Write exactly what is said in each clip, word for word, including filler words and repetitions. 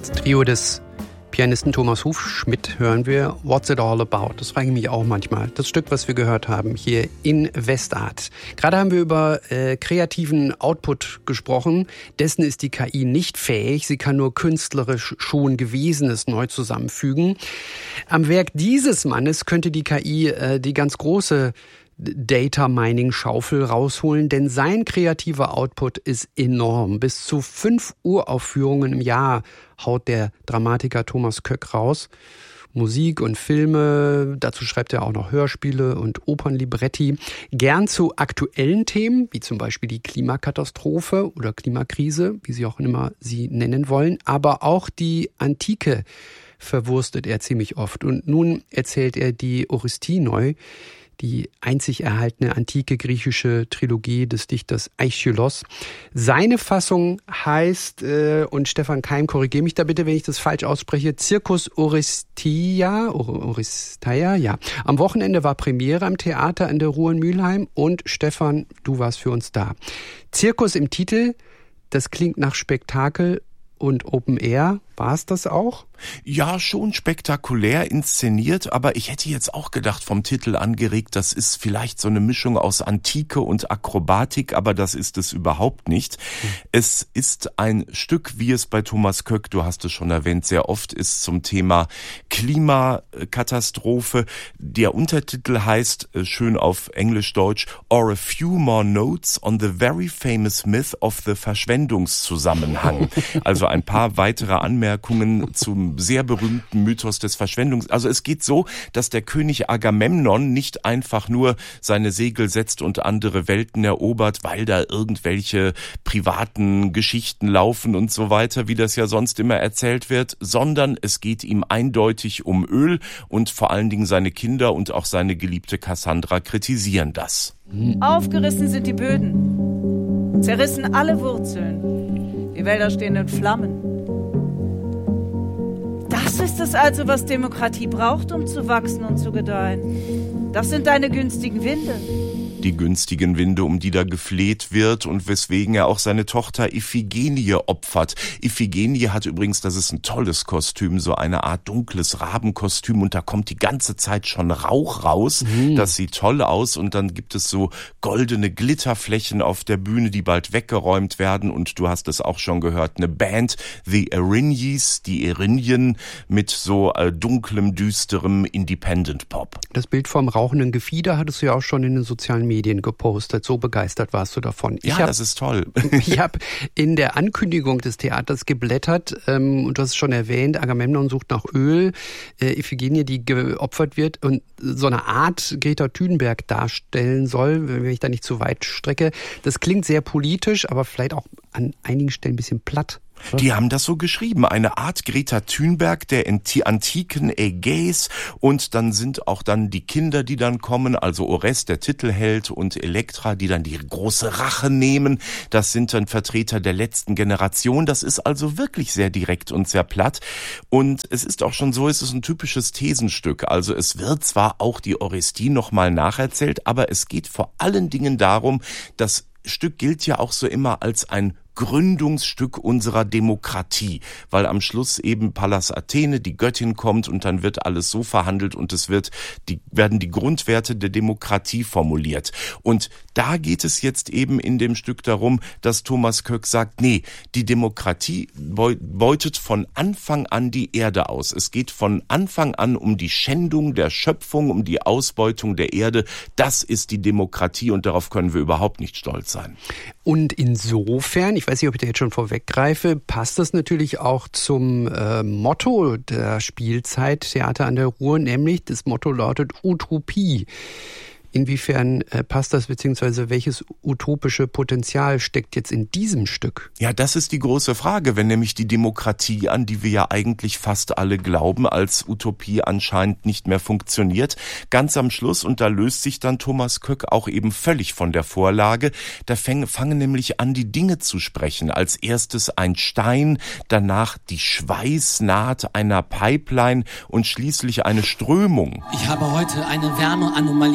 Das Trio des Pianisten Thomas Hufschmidt hören wir What's It All About. Das frage ich mich auch manchmal. Das Stück, was wir gehört haben hier in Westart. Gerade haben wir über äh, kreativen Output gesprochen. Dessen ist die K I nicht fähig. Sie kann nur künstlerisch schon Gewesenes neu zusammenfügen. Am Werk dieses Mannes könnte die K I äh, die ganz große Data-Mining-Schaufel rausholen, denn sein kreativer Output ist enorm. Bis zu fünf Uraufführungen im Jahr haut der Dramatiker Thomas Köck raus. Musik und Filme, dazu schreibt er auch noch Hörspiele und Opernlibretti. Gern zu aktuellen Themen, wie zum Beispiel die Klimakatastrophe oder Klimakrise, wie Sie auch immer sie nennen wollen, aber auch die Antike verwurstet er ziemlich oft. Und nun erzählt er die Oresti neu, die einzig erhaltene antike griechische Trilogie des Dichters Aeschylos. Seine Fassung heißt, äh, und Stefan Keim, korrigiere mich da bitte, wenn ich das falsch ausspreche, Circus Oresteia, Oresteia, ja. Am Wochenende war Premiere am Theater in der Ruhr in Mülheim und Stefan, du warst für uns da. Zirkus im Titel, das klingt nach Spektakel und Open Air. War es das auch? Ja, schon spektakulär inszeniert, aber ich hätte jetzt auch gedacht, vom Titel angeregt, das ist vielleicht so eine Mischung aus Antike und Akrobatik, aber das ist es überhaupt nicht. Mhm. Es ist ein Stück, wie es bei Thomas Köck, du hast es schon erwähnt, sehr oft ist zum Thema Klimakatastrophe. Der Untertitel heißt, schön auf Englisch-Deutsch, Or a Few More Notes on the Very Famous Myth of the Verschwendungszusammenhang. Also ein paar weitere Anmerkungen Anmerkungen zum sehr berühmten Mythos des Verschwendungs. Also es geht so, dass der König Agamemnon nicht einfach nur seine Segel setzt und andere Welten erobert, weil da irgendwelche privaten Geschichten laufen und so weiter, wie das ja sonst immer erzählt wird, sondern es geht ihm eindeutig um Öl und vor allen Dingen seine Kinder und auch seine geliebte Kassandra kritisieren das. Aufgerissen sind die Böden, zerrissen alle Wurzeln, die Wälder stehen in Flammen. Das ist es also, was Demokratie braucht, um zu wachsen und zu gedeihen. Das sind deine günstigen Winde. Die günstigen Winde, um die da gefleht wird und weswegen er auch seine Tochter Iphigenie opfert. Iphigenie hat übrigens, das ist ein tolles Kostüm, so eine Art dunkles Rabenkostüm und da kommt die ganze Zeit schon Rauch raus. Mhm. Das sieht toll aus und dann gibt es so goldene Glitterflächen auf der Bühne, die bald weggeräumt werden und du hast es auch schon gehört, eine Band, The Erinyes, die Erinyen mit so äh, dunklem, düsterem Independent Pop. Das Bild vom rauchenden Gefieder hattest du ja auch schon in den sozialen Medien Medien gepostet. So begeistert warst du davon. Ja, hab, das ist toll. Ich habe in der Ankündigung des Theaters geblättert ähm, und du hast es schon erwähnt, Agamemnon sucht nach Öl, äh, Iphigenie, die geopfert wird und so eine Art Greta Thunberg darstellen soll, wenn ich da nicht zu weit strecke. Das klingt sehr politisch, aber vielleicht auch an einigen Stellen ein bisschen platt. Die haben das so geschrieben, eine Art Greta Thunberg der antiken Ägäis und dann sind auch dann die Kinder, die dann kommen, also Orest, der Titelheld und Elektra, die dann die große Rache nehmen. Das sind dann Vertreter der letzten Generation. Das ist also wirklich sehr direkt und sehr platt und es ist auch schon so, es ist ein typisches Thesenstück. Also es wird zwar auch die Orestie nochmal nacherzählt, aber es geht vor allen Dingen darum, das Stück gilt ja auch so immer als ein Gründungsstück unserer Demokratie, weil am Schluss eben Pallas Athene, die Göttin, kommt und dann wird alles so verhandelt und es wird die werden die Grundwerte der Demokratie formuliert. Und da geht es jetzt eben in dem Stück darum, dass Thomas Köck sagt, nee, die Demokratie beutet von Anfang an die Erde aus. Es geht von Anfang an um die Schändung der Schöpfung, um die Ausbeutung der Erde. Das ist die Demokratie und darauf können wir überhaupt nicht stolz sein. Und insofern, ich weiß nicht, ob ich da jetzt schon vorweggreife, passt das natürlich auch zum äh, Motto der Spielzeit Theater an der Ruhr, nämlich das Motto lautet Utopie. Inwiefern äh, passt das, beziehungsweise welches utopische Potenzial steckt jetzt in diesem Stück? Ja, das ist die große Frage, wenn nämlich die Demokratie, an die wir ja eigentlich fast alle glauben, als Utopie anscheinend nicht mehr funktioniert. Ganz am Schluss, und da löst sich dann Thomas Köck auch eben völlig von der Vorlage, da fäng, fangen nämlich an, die Dinge zu sprechen. Als erstes ein Stein, danach die Schweißnaht einer Pipeline und schließlich eine Strömung. Ich habe heute eine Wärmeanomalie durch mich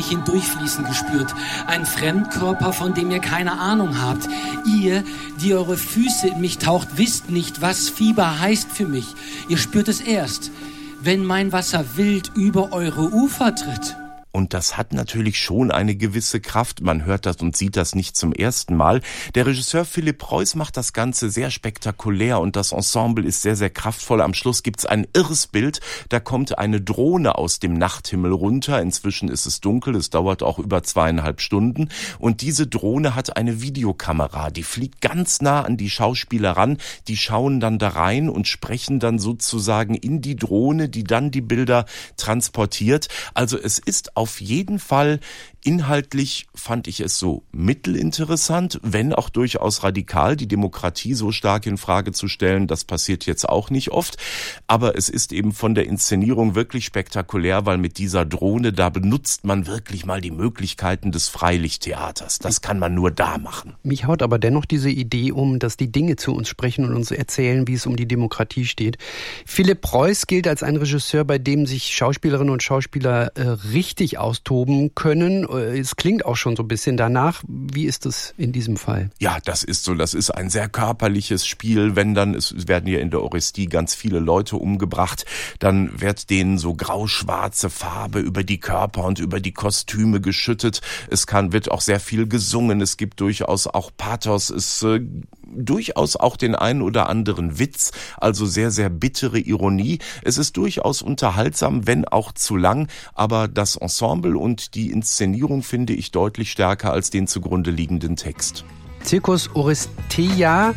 mich hindurchfließen gespürt. Ein Fremdkörper, von dem ihr keine Ahnung habt. Ihr, die eure Füße in mich taucht, wisst nicht, was Fieber heißt für mich. Ihr spürt es erst, wenn mein Wasser wild über eure Ufer tritt. Und das hat natürlich schon eine gewisse Kraft. Man hört das und sieht das nicht zum ersten Mal. Der Regisseur Philipp Preuß macht das Ganze sehr spektakulär und das Ensemble ist sehr, sehr kraftvoll. Am Schluss gibt's ein irres Bild. Da kommt eine Drohne aus dem Nachthimmel runter. Inzwischen ist es dunkel. Es dauert auch über zweieinhalb Stunden. Und diese Drohne hat eine Videokamera. Die fliegt ganz nah an die Schauspieler ran. Die schauen dann da rein und sprechen dann sozusagen in die Drohne, die dann die Bilder transportiert. Also es ist auf jeden Fall inhaltlich, fand ich es so mittelinteressant, wenn auch durchaus radikal, die Demokratie so stark in Frage zu stellen, das passiert jetzt auch nicht oft, aber es ist eben von der Inszenierung wirklich spektakulär, weil mit dieser Drohne, da benutzt man wirklich mal die Möglichkeiten des Freilichttheaters. Das kann man nur da machen. Mich haut aber dennoch diese Idee um, dass die Dinge zu uns sprechen und uns erzählen, wie es um die Demokratie steht. Philipp Preuß gilt als ein Regisseur, bei dem sich Schauspielerinnen und Schauspieler äh, richtig austoben können. Es klingt auch schon so ein bisschen danach. Wie ist es in diesem Fall? Ja, das ist so. Das ist ein sehr körperliches Spiel. Wenn dann, es werden ja in der Orestie ganz viele Leute umgebracht, dann wird denen so grau-schwarze Farbe über die Körper und über die Kostüme geschüttet. Es kann, wird auch sehr viel gesungen. Es gibt durchaus auch Pathos. Es äh, durchaus auch den einen oder anderen Witz, also sehr, sehr bittere Ironie. Es ist durchaus unterhaltsam, wenn auch zu lang, aber das Ensemble und die Inszenierung finde ich deutlich stärker als den zugrunde liegenden Text. Circus Oresteia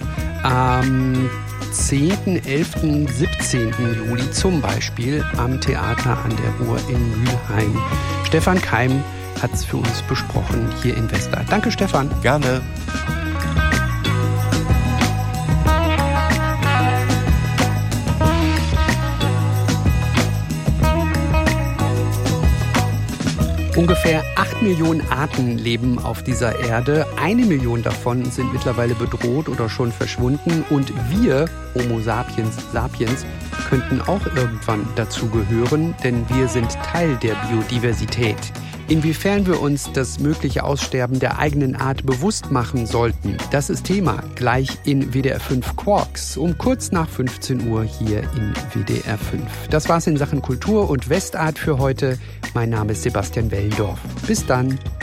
am zehnten, elften, siebzehnten Juli zum Beispiel am Theater an der Ruhr in Mülheim. Stefan Keim hat es für uns besprochen hier in Wetzlar. Danke, Stefan. Gerne. Ungefähr acht Millionen Arten leben auf dieser Erde. Eine Million davon sind mittlerweile bedroht oder schon verschwunden. Und wir, Homo sapiens sapiens, könnten auch irgendwann dazugehören, denn wir sind Teil der Biodiversität. Inwiefern wir uns das mögliche Aussterben der eigenen Art bewusst machen sollten, das ist Thema gleich in W D R fünf Quarks um kurz nach fünfzehn Uhr hier in W D R fünf. Das war's in Sachen Kultur und Westart für heute. Mein Name ist Sebastian Wellendorf. Bis dann.